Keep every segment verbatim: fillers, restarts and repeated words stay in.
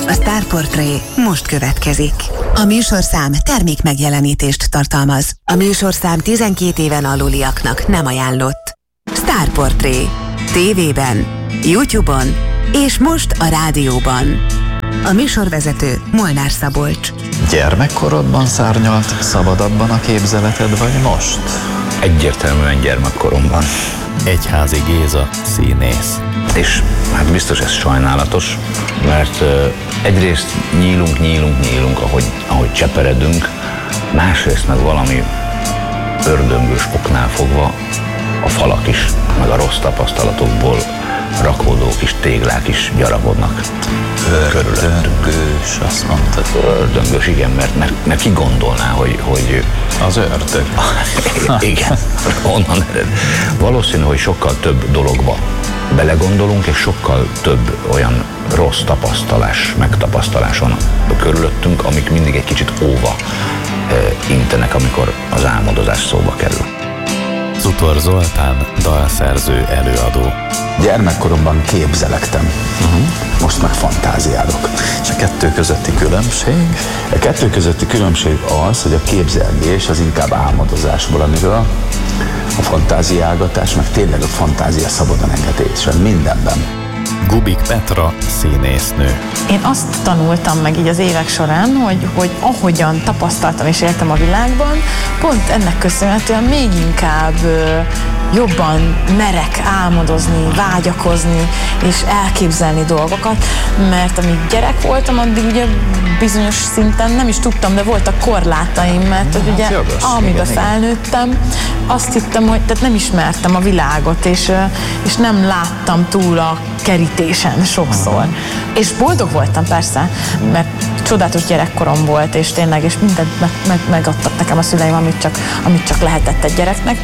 A Star Portré most következik. A műsorszám termék megjelenítést tartalmaz. A műsorszám tizenkét éven aluliaknak nem ajánlott. Star Portré. Tévében, YouTube-on és most a rádióban. A műsorvezető Molnár Szabolcs. Gyermekkorodban szárnyalt szabadabban a képzeleted, vagy most? Egyértelműen gyermekkoromban. Egyházi Géza, színész. És hát biztos ez sajnálatos, mert uh, egyrészt nyílunk, nyílunk, nyílunk, ahogy, ahogy cseperedünk, másrészt meg valami ördöngős oknál fogva a falak is, meg a rossz tapasztalatokból rakódó kis téglák is gyarapodnak. Ördöngős, azt mondtad. Ördöngős, igen, mert, mert, mert ki gondolná, hogy... hogy az ördög. Igen, onnan ered. Valószínű, hogy sokkal több dologba belegondolunk, és sokkal több olyan rossz tapasztalás, megtapasztalás van körülöttünk, amik mindig egy kicsit óva intenek, amikor az álmodozás szóba kerül. Zutor Zoltán, dalszerző, előadó. Gyermekkoromban képzelektem, uh-huh. most meg fantáziálok. És a kettő közötti különbség? A kettő közötti különbség az, hogy a képzelgés az inkább álmodozásból, amiről a fantáziálgatás, meg tényleg a fantázia szabadon engedélyesen mindenben. Gubik Petra, színésznő. Én azt tanultam meg így az évek során, hogy, hogy ahogyan tapasztaltam és éltem a világban, pont ennek köszönhetően még inkább ö, jobban merek álmodozni, vágyakozni és elképzelni dolgokat, mert amíg gyerek voltam, addig ugye bizonyos szinten nem is tudtam, de voltak korlátaim, mert hogy ugye jogos, amiben igen, felnőttem, igen. azt hittem, hogy tehát nem ismertem a világot, és, és nem láttam túl a kerítésen sokszor. Uh-huh. És boldog voltam persze, mert csodálatos gyerekkorom volt, és tényleg, és mindent meg, meg, megadtak nekem a szüleim, amit csak, amit csak lehetett egy gyereknek.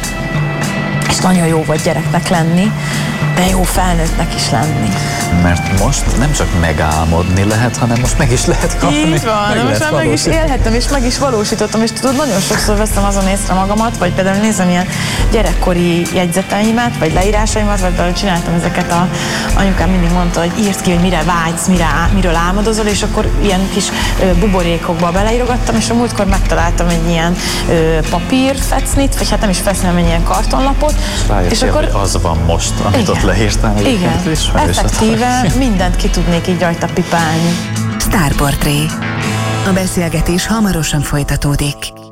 És nagyon jó volt gyereknek lenni, de jó felnőttnek is lenni. Mert most nem csak megálmodni lehet, hanem most meg is lehet kapni. Így van, meg most már meg is élhettem, és meg is valósítottam, és tudod, nagyon sokszor veszem azon észre magamat, vagy például nézem ilyen gyerekkori jegyzeteimet, vagy leírásaimat, vagy például csináltam ezeket, a anyukám mindig mondta, hogy írd ki, hogy mire vágysz, mire, miről álmodozol, és akkor ilyen kis ö, buborékokba beleírogattam, és a múltkor megtaláltam egy ilyen ö, papírfecnit, vagy hát nem is fecnit, hanem egy ilyen kartonlapot. És, és akkor az van most, amit igen. ott leírtál. Igen, effektíve mindent ki tudnék így rajta pipálni. Star Portré. A beszélgetés hamarosan folytatódik.